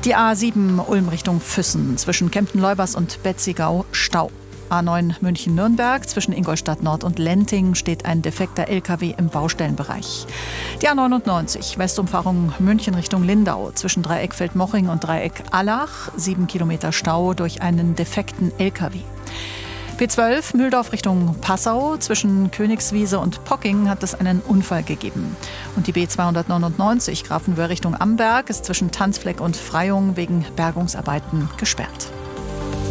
Die A7 Ulm Richtung Füssen zwischen Kempten-Leubers und Betzigau Stau. A9 München-Nürnberg zwischen Ingolstadt Nord und Lenting steht ein defekter LKW im Baustellenbereich. Die A99 Westumfahrung München Richtung Lindau zwischen Dreieck Feldmoching und Dreieck Allach 7 Kilometer Stau durch einen defekten LKW. P12 Mühldorf Richtung Passau zwischen Königswiese und Pocking hat es einen Unfall gegeben. Und die B299 Grafenwöhr Richtung Amberg ist zwischen Tanzfleck und Freyung wegen Bergungsarbeiten gesperrt.